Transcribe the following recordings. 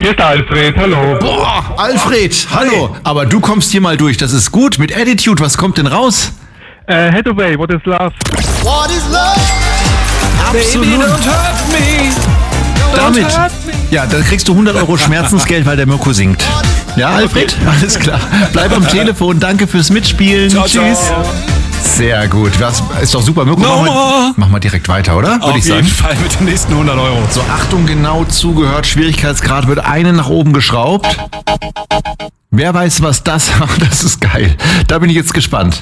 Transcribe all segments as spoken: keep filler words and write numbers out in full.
Hier ist Alfred, hallo. Boah, Alfred, hallo. Aber du kommst hier mal durch, das ist gut. Mit Attitude, was kommt denn raus? Äh, Hathaway, What is Love? What is love? Absolut. Baby, don't hurt me. Don't Damit, hurt me. ja, da kriegst du hundert Euro Schmerzensgeld, weil der Mirko singt. Ja, Alfred? Alles klar. Bleib am Telefon, danke fürs Mitspielen. Ciao, Tschüss. ciao. Sehr gut, das ist doch super. Mirko, No mach, mal, more. mach mal direkt weiter, oder? Würde Auf ich jeden sagen. Fall mit den nächsten hundert Euro. So, Achtung, genau zugehört. Schwierigkeitsgrad wird einen nach oben geschraubt. Wer weiß, was das... Das ist geil. Da bin ich jetzt gespannt.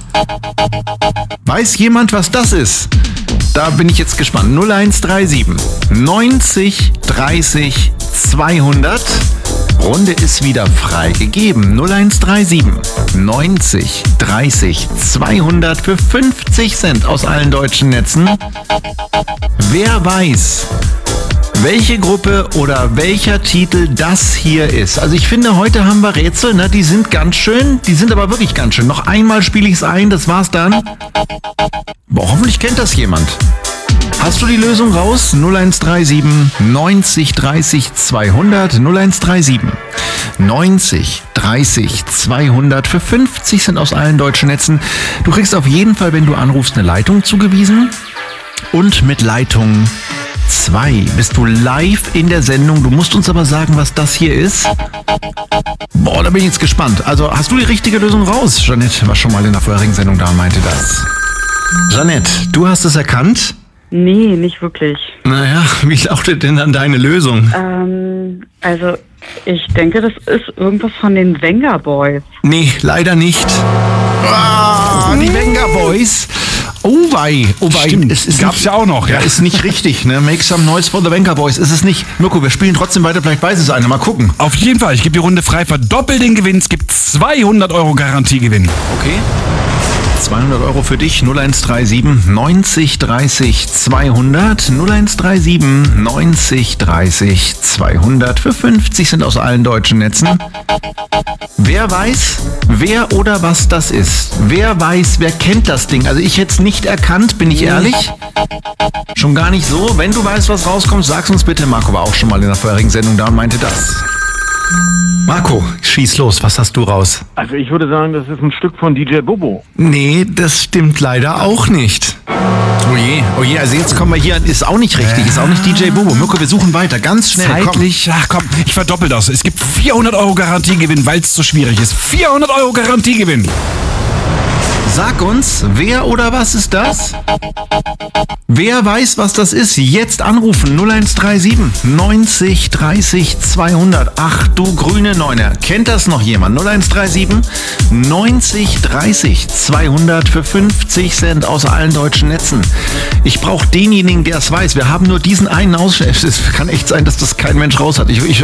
Weiß jemand, was das ist? Da bin ich jetzt gespannt. null eins drei sieben neunzig dreißig zweihundert. Runde ist wieder freigegeben. null eins drei sieben neunzig dreißig zweihundert für fünfzig Cent aus allen deutschen Netzen. Wer weiß, welche Gruppe oder welcher Titel das hier ist? Also ich finde, heute haben wir Rätsel, ne? Die sind ganz schön, die sind aber wirklich ganz schön. Noch einmal spiele ich es ein, das war's dann. Boah, hoffentlich kennt das jemand. Hast du die Lösung raus? null eins drei sieben neunzig dreißig zweihundert. null eins drei sieben neunzig dreißig zweihundert für fünfzig Cent aus allen deutschen Netzen. Du kriegst auf jeden Fall, wenn du anrufst, eine Leitung zugewiesen. Und mit Leitung zwei bist du live in der Sendung. Du musst uns aber sagen, was das hier ist. Boah, da bin ich jetzt gespannt. Also, hast du die richtige Lösung raus? Jeanette war schon mal in der vorherigen Sendung da und meinte das. Jeanette, du hast es erkannt? Nee, nicht wirklich. Naja, wie lautet denn dann deine Lösung? Ähm, also ich denke, das ist irgendwas von den Venga Boys. Nee, leider nicht. Ah, die Venga Boys. Oh wei, oh wei. Stimmt, es ist gab's nicht, ja auch noch, ja. Ja, ist nicht richtig, ne? Make some noise for the Venga Boys. Ist es nicht. Mirko, wir spielen trotzdem weiter, vielleicht weiß es einer. Mal gucken. Auf jeden Fall, ich gebe die Runde frei, verdoppel den Gewinn, es gibt zweihundert Euro Garantiegewinn. Okay. zweihundert Euro für dich, null eins drei sieben neunzig dreißig zweihundert, null eins drei sieben neunzig dreißig zweihundert für fünfzig Cent aus allen deutschen Netzen. Wer weiß, wer oder was das ist? Wer weiß, wer kennt das Ding? Also ich hätte es nicht erkannt, bin ich ehrlich. Schon gar nicht so. Wenn du weißt, was rauskommt, sag's uns bitte. Marco war auch schon mal in der vorherigen Sendung da und meinte das. Marco, schieß los, was hast du raus? Also ich würde sagen, das ist ein Stück von D J Bobo. Nee, das stimmt leider auch nicht. Oh je, oh je, also jetzt kommen wir hier, ist auch nicht richtig, ist auch nicht D J Bobo. Mirko, wir suchen weiter, ganz schnell, Zeitlich, ach komm, ich verdoppel das. Es gibt vierhundert Euro Garantiegewinn, weil es so schwierig ist. vierhundert Euro Garantiegewinn. komm. Sag uns, wer oder was ist das? Wer weiß, was das ist? Jetzt anrufen, null eins drei sieben neunzig dreißig zweihundert. Ach du grüne Neune, kennt das noch jemand? null eins drei sieben neunzig dreißig zweihundert für fünfzig Cent aus allen deutschen Netzen. Ich brauche denjenigen, der es weiß. Wir haben nur diesen einen Ausschnitt. Es kann echt sein, dass das kein Mensch raus hat. Ich, ich,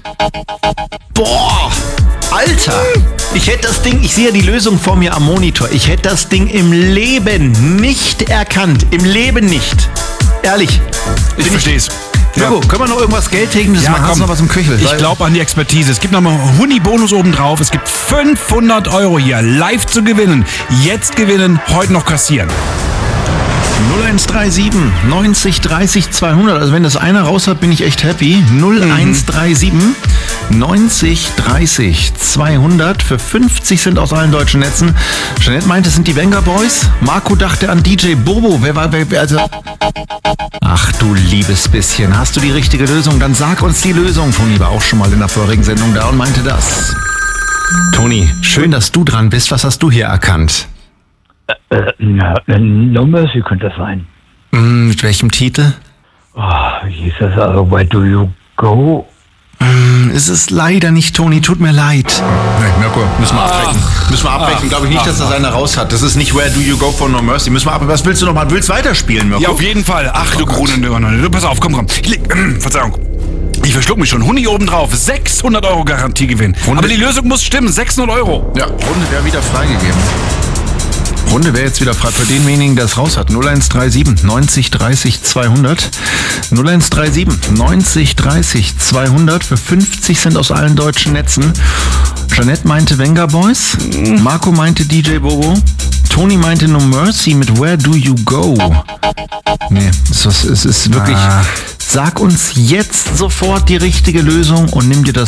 boah, Alter! Ich hätte das Ding, ich sehe ja die Lösung vor mir am Monitor. Ich hätte das Ding im Leben nicht erkannt. Im Leben nicht. Ehrlich. Ich versteh's. Ja. Mirko, können wir noch irgendwas Geld hegen? Das Ja, mal, hast du komm. noch was im Köchel? Ich glaube an die Expertise. Es gibt noch mal einen Huni-Bonus obendrauf. Es gibt fünfhundert Euro hier live zu gewinnen. Jetzt gewinnen, heute noch kassieren. null eins drei sieben neunzig dreißig zweihundert. Also wenn das einer raus hat, bin ich echt happy. null eins drei sieben neunzig dreißig zweihundert für fünfzig Cent aus allen deutschen Netzen. Jeanette meinte, es sind die Venga Boys. Marco dachte an D J Bobo. Wer war, wer, wer, also... Ach du liebes bisschen. Hast du die richtige Lösung? Dann sag uns die Lösung. Toni war auch schon mal in der vorigen Sendung da und meinte das. Toni, schön, dass du dran bist. Was hast du hier erkannt? Äh, na, äh, No Mercy könnte das sein. Hm, mit welchem Titel? Oh, wie hieß das also? Where do you go? Hm, es ist leider nicht Toni, tut mir leid. Nee, Mirko, müssen wir abbrechen. Müssen wir abbrechen. Glaube ich nicht, dass das einer raus hat. Das ist nicht Where do you go for No Mercy. Müssen wir abbrechen. Was willst du noch mal? Willst du weiterspielen, Mirko? Ja, auf jeden Fall. Ach du grüne Neune. Du, pass auf, komm, komm. Ich leg, äh, Verzeihung. Ich verschluck mich schon. Huni obendrauf. sechshundert Euro Garantiegewinn. Runde- Aber die Lösung muss stimmen. sechshundert Euro. Ja, Runde wäre wieder freigegeben. Runde wäre jetzt wieder frei für denjenigen, der es raus hat. null eins drei sieben neunzig dreißig zweihundert. null eins drei sieben neunzig dreißig zweihundert für fünfzig Cent aus allen deutschen Netzen. Jeanette meinte Venga Boys. Marco meinte D J Bobo. Toni meinte No Mercy mit Where Do You Go. Nee, es ist, es ist wirklich... Ah. Sag uns jetzt sofort die richtige Lösung und nimm dir das